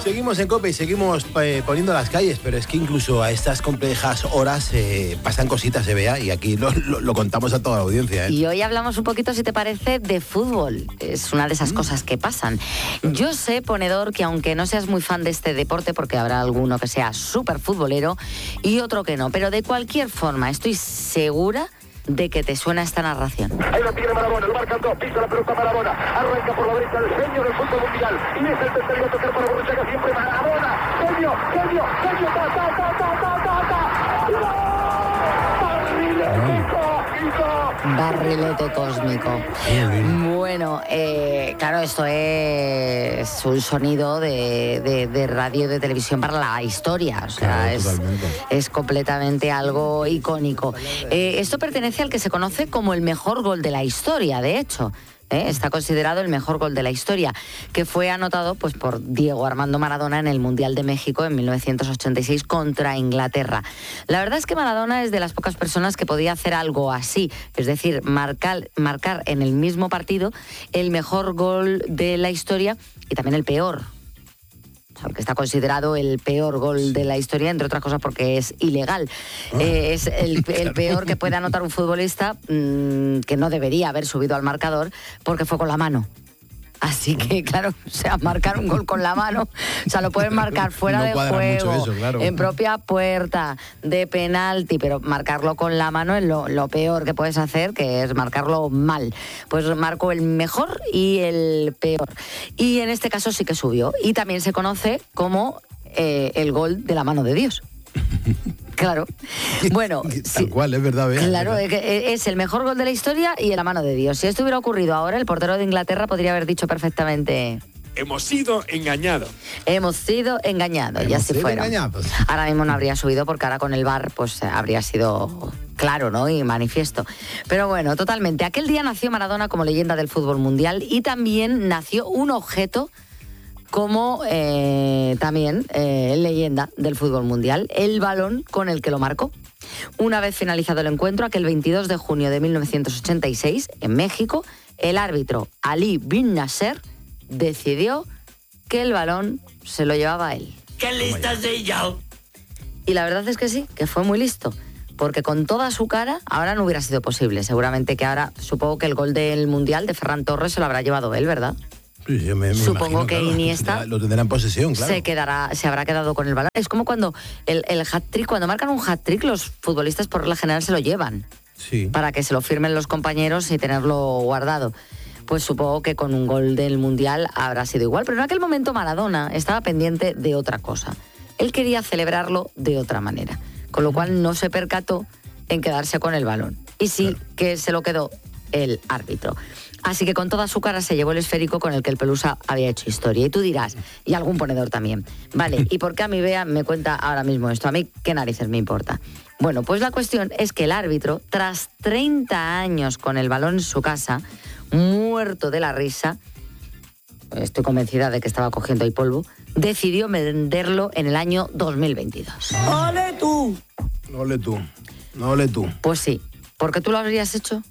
Seguimos en COPE y seguimos poniendo las calles, pero es que incluso a estas complejas horas pasan cositas, Bea, y aquí lo contamos a toda la audiencia. Y hoy hablamos un poquito, si te parece, de fútbol. Es una de esas cosas que pasan. Yo sé, ponedor, que aunque no seas muy fan de este deporte, porque habrá alguno que sea súper futbolero y otro que no, pero de cualquier forma estoy segura de que te suena esta narración. Ahí la tiene Maradona, lo marcan dos, pisa la pelota Maradona, arranca por la derecha el genio del fútbol mundial, y es el tercero a tocar para Borruchaga, siempre Maradona, genio, Barrilete cósmico. Bueno, claro, esto es un sonido de radio y de televisión para la historia. O sea, claro, es completamente algo icónico. Esto pertenece al que se conoce como el mejor gol de la historia, de hecho. Está considerado el mejor gol de la historia, que fue anotado pues, por Diego Armando Maradona en el Mundial de México en 1986 contra Inglaterra. La verdad es que Maradona es de las pocas personas que podía hacer algo así, es decir, marcar en el mismo partido el mejor gol de la historia y también el peor. Que está considerado el peor gol de la historia, entre otras cosas porque es ilegal. Es el peor que puede anotar un futbolista que no debería haber subido al marcador porque fue con la mano. Así que, claro, o sea, marcar un gol con la mano, o sea, lo pueden marcar fuera de juego, eso, claro. En propia puerta, de penalti, pero marcarlo con la mano es lo peor que puedes hacer, que es marcarlo mal. Pues marcó el mejor y el peor. Y en este caso sí que subió. Y también se conoce como el gol de la mano de Dios. Claro. Bueno, tal cual, es verdad, Bea. Claro, es el mejor gol de la historia y en la mano de Dios. Si esto hubiera ocurrido ahora, el portero de Inglaterra podría haber dicho perfectamente: hemos sido engañados. Hemos sido engañados, y así fueron. Ahora mismo no habría subido porque ahora con el VAR pues habría sido claro, ¿no? Y manifiesto. Pero bueno, totalmente. Aquel día nació Maradona como leyenda del fútbol mundial y también nació un objeto como también leyenda del fútbol mundial, el balón con el que lo marcó. Una vez finalizado el encuentro, aquel 22 de junio de 1986, en México, el árbitro Ali Bin Nasser decidió que el balón se lo llevaba él. ¡Qué lista soy yo! Y la verdad es que sí, que fue muy listo, porque con toda su cara ahora no hubiera sido posible. Seguramente que ahora, supongo que el gol del Mundial de Ferran Torres se lo habrá llevado él, ¿verdad? Sí, me supongo imagino, que claro, Iniesta lo tendrá en posesión, claro. Se habrá quedado con el balón. Es como cuando el hat-trick, cuando marcan un hat-trick, los futbolistas por regla general se lo llevan. Sí. Para que se lo firmen los compañeros y tenerlo guardado. Pues supongo que con un gol del Mundial habrá sido igual. Pero en aquel momento Maradona estaba pendiente de otra cosa. Él quería celebrarlo de otra manera. Con lo cual no se percató en quedarse con el balón. Y sí que se lo quedó el árbitro. Así que con toda su cara se llevó el esférico con el que el Pelusa había hecho historia. Y tú dirás, y algún ponedor también, vale, ¿y por qué a mí Bea me cuenta ahora mismo esto? A mí, ¿qué narices me importa? Bueno, pues la cuestión es que el árbitro, tras 30 años con el balón en su casa, muerto de la risa, estoy convencida de que estaba cogiendo ahí polvo, decidió venderlo en el año 2022. ¡Ole tú! Ole tú, ole tú. Pues sí, ¿por qué tú lo habrías hecho?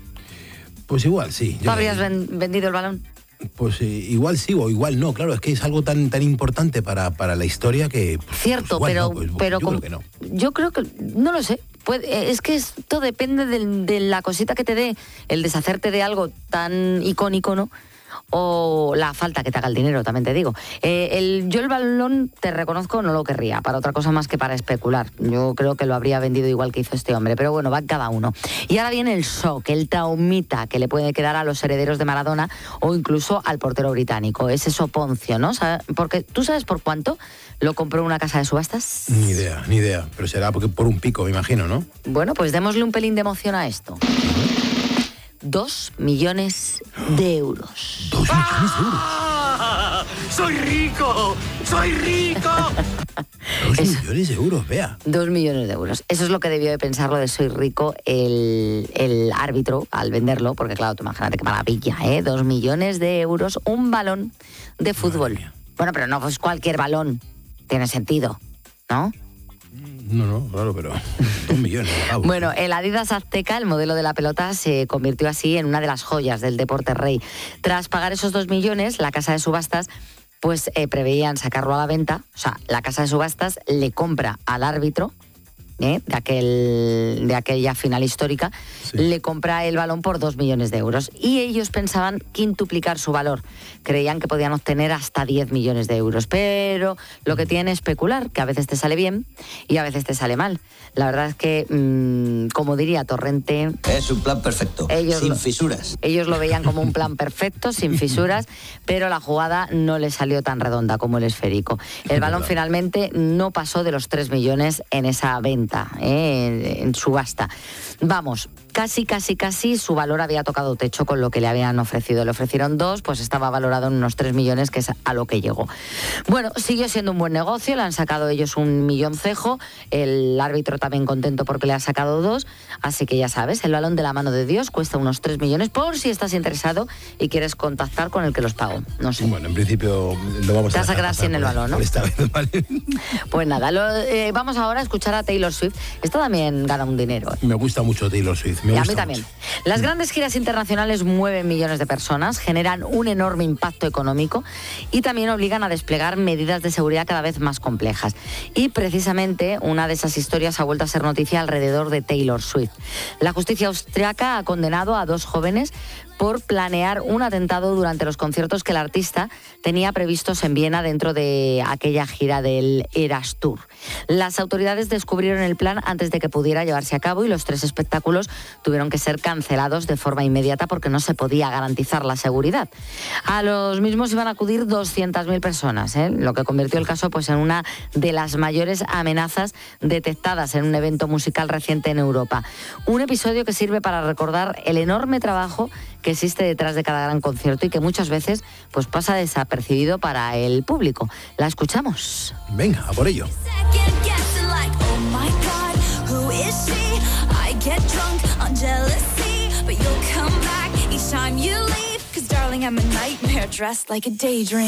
Pues igual, sí. ¿Tú habrías vendido el balón? Pues igual sí o igual no, claro, es que es algo tan importante para la historia que... Pues, cierto, pues pero, no, pues, pero yo creo que no. Yo creo que, no lo sé, es que esto depende de la cosita que te dé, el deshacerte de algo tan icónico, ¿no? O la falta que te haga el dinero, también te digo. Yo el balón, te reconozco, no lo querría, para otra cosa más que para especular. Yo creo que lo habría vendido igual que hizo este hombre, pero bueno, va cada uno. Y ahora viene el shock, el traumita que le puede quedar a los herederos de Maradona o incluso al portero británico, ese soponcio, ¿no? Porque ¿tú sabes por cuánto lo compró una casa de subastas? Ni idea, pero será porque por un pico, me imagino, ¿no? Bueno, pues démosle un pelín de emoción a esto. 2 millones de euros. 2 millones de euros. ¡Ah! ¡Soy rico! ¡Soy rico! 2 millones de euros, Bea. 2 millones de euros. Eso es lo que debió de pensarlo de Soy Rico el árbitro al venderlo, porque claro, tú imagínate qué maravilla, 2 millones de euros, un balón de fútbol. Bueno, pero no es cualquier balón. Tiene sentido, ¿no? No, claro, pero 2 millones. Bueno, el Adidas Azteca, el modelo de la pelota, se convirtió así en una de las joyas del deporte rey. Tras pagar esos 2 millones, la casa de subastas pues preveían sacarlo a la venta. O sea, la casa de subastas le compra al árbitro de aquella final histórica, le compra el balón por 2 millones de euros. Y ellos pensaban quintuplicar su valor. Creían que podían obtener hasta 10 millones de euros. Pero lo que tiene es especular, que a veces te sale bien y a veces te sale mal. La verdad es que, como diría Torrente... Es un plan perfecto, sin fisuras. Ellos lo veían como un plan perfecto, sin fisuras, pero la jugada no le salió tan redonda como el esférico. El balón finalmente no pasó de los 3 millones en esa venta. En subasta. Vamos, casi su valor había tocado techo con lo que le habían ofrecido. Le ofrecieron 2, pues estaba valorado en unos 3 millones, que es a lo que llegó. Bueno, siguió siendo un buen negocio, le han sacado ellos 1 milloncejo, el árbitro también contento porque le ha sacado 2, así que ya sabes, el balón de la mano de Dios cuesta unos 3 millones, por si estás interesado y quieres contactar con el que los pagó. No sé. Bueno, en principio lo vamos a... Te vas a quedar sin el balón, ¿no? Esta vez, ¿vale? Pues nada, vamos ahora a escuchar a Taylor Swift. Esta también gana un dinero. Me gusta mucho Taylor Swift. A mí también. Las grandes giras internacionales mueven millones de personas, generan un enorme impacto económico y también obligan a desplegar medidas de seguridad cada vez más complejas. Y precisamente una de esas historias ha vuelto a ser noticia alrededor de Taylor Swift. La justicia austriaca ha condenado a 2 jóvenes por planear un atentado durante los conciertos que el artista tenía previstos en Viena dentro de aquella gira del Eras Tour. Las autoridades descubrieron el plan antes de que pudiera llevarse a cabo y los 3 espectáculos tuvieron que ser cancelados de forma inmediata porque no se podía garantizar la seguridad. A los mismos iban a acudir 200.000 personas, lo que convirtió el caso pues en una de las mayores amenazas detectadas en un evento musical reciente en Europa. Un episodio que sirve para recordar el enorme trabajo que existe detrás de cada gran concierto y que muchas veces pues pasa desapercibido para el público. La escuchamos. Venga, a por ello.